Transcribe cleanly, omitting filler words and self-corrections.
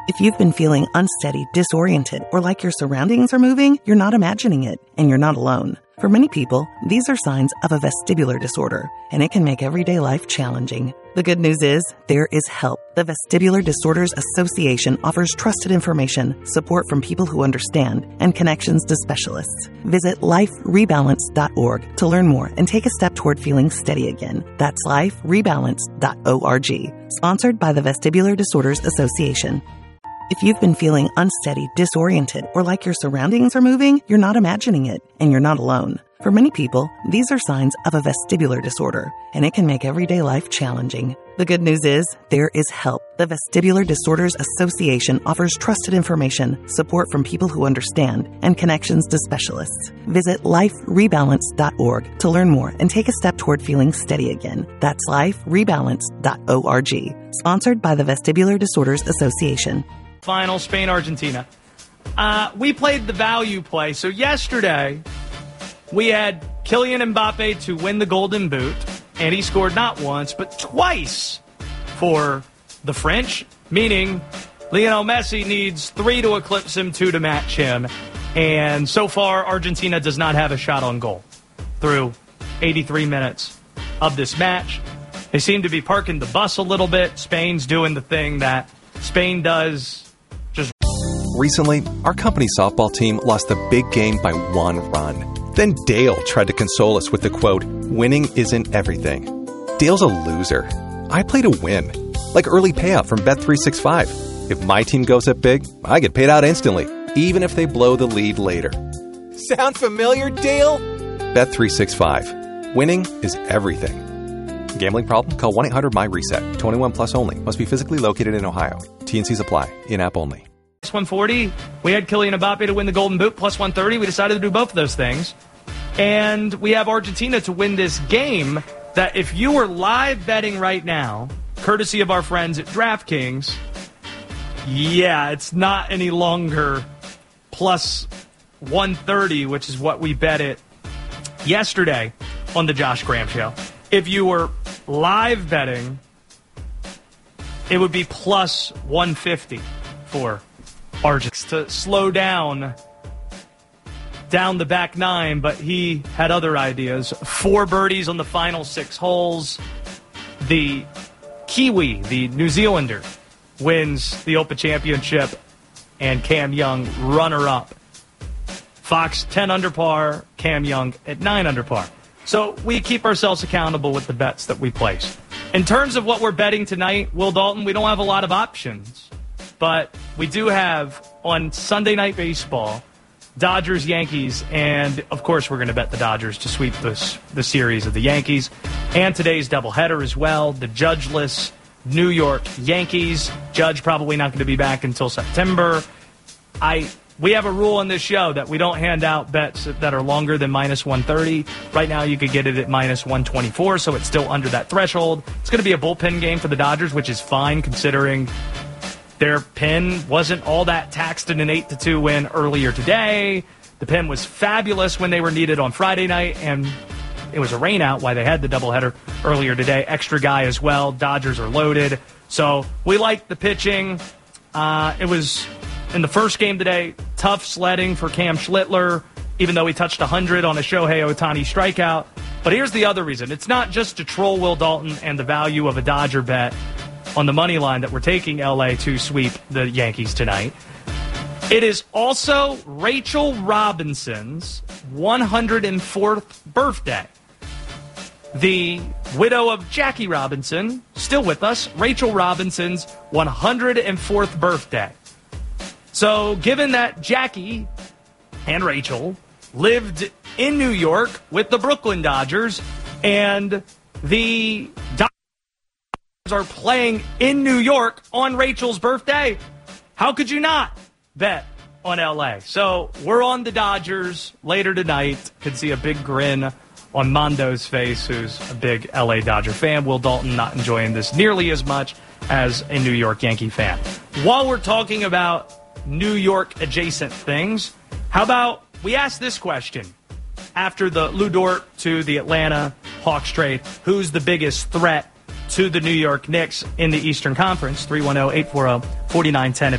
If you've been feeling unsteady, disoriented, or like your surroundings are moving, you're not imagining it, and you're not alone. For many people, these are signs of a vestibular disorder, and it can make everyday life challenging. The good news is, there is help. The Vestibular Disorders Association offers trusted information, support from people who understand, and connections to specialists. Visit liferebalance.org to learn more and take a step toward feeling steady again. That's liferebalance.org. Sponsored by the Vestibular Disorders Association. If you've been feeling unsteady, disoriented, or like your surroundings are moving, you're not imagining it, and you're not alone. For many people, these are signs of a vestibular disorder, and it can make everyday life challenging. The good news is, there is help. The Vestibular Disorders Association offers trusted information, support from people who understand, and connections to specialists. Visit liferebalance.org to learn more and take a step toward feeling steady again. That's liferebalance.org. Sponsored by the Vestibular Disorders Association. Final, Spain-Argentina. We played the value play. So yesterday, we had Kylian Mbappe to win the Golden Boot, and he scored not once, but twice for the French, meaning Lionel Messi needs 3 to eclipse him, 2 to match him. And so far, Argentina does not have a shot on goal through 83 minutes of this match. They seem to be parking the bus a little bit. Spain's doing the thing that Spain does. Recently, our company softball team lost the big game by 1 run. Then Dale tried to console us with the quote, "Winning isn't everything." Dale's a loser. I play to win, like early payout from Bet365. If my team goes up big, I get paid out instantly, even if they blow the lead later. Sound familiar, Dale? Bet365. Winning is everything. Gambling problem? Call 1-800-MY-RESET. 21 plus only. Must be physically located in Ohio. T&Cs apply. In-app only. Plus 140, we had Kylian Mbappe to win the Golden Boot. Plus 130, we decided to do both of those things. And we have Argentina to win this game that if you were live betting right now, courtesy of our friends at DraftKings, yeah, it's not any longer plus 130, which is what we bet it yesterday on the Josh Graham Show. If you were live betting, it would be plus 150 for Argentina to slow down the back 9, but he had other ideas. 4 birdies on the final 6 holes. The Kiwi, the New Zealander, wins the Open Championship, and Cam Young, runner-up. Fox 10 under par, Cam Young at 9 under par. So we keep ourselves accountable with the bets that we place. In terms of what we're betting tonight, Will Dalton, we don't have a lot of options. But we do have, on Sunday Night Baseball, Dodgers-Yankees, and, of course, we're going to bet the Dodgers to sweep the series of the Yankees. And today's doubleheader as well, the judgeless New York Yankees. Judge probably not going to be back until September. We have a rule on this show that we don't hand out bets that are longer than minus 130. Right now, you could get it at minus 124, so it's still under that threshold. It's going to be a bullpen game for the Dodgers, which is fine considering their pen wasn't all that taxed in an 8-2 win earlier today. The pen was fabulous when they were needed on Friday night, and it was a rain out while they had the doubleheader earlier today. Extra guy as well. Dodgers are loaded. So we like the pitching. It was, in the first game today, tough sledding for Cam Schlittler, even though he touched 100 on a Shohei Ohtani strikeout. But here's the other reason. It's not just to troll Will Dalton and the value of a Dodger bet on the money line that we're taking LA to sweep the Yankees tonight. It is also Rachel Robinson's 104th birthday. The widow of Jackie Robinson, still with us, Rachel Robinson's 104th birthday. So given that Jackie and Rachel lived in New York with the Brooklyn Dodgers, and the Dodgers are playing in New York on Rachel's birthday, how could you not bet on LA? So we're on the Dodgers later tonight. Could see a big grin on Mondo's face, who's a big LA Dodger fan. Will Dalton not enjoying this nearly as much as a New York Yankee fan. While we're talking about New York adjacent things, how about we ask this question? After the Lou Dort to the Atlanta Hawks trade, who's the biggest threat to the New York Knicks in the Eastern Conference? 310-840-4910.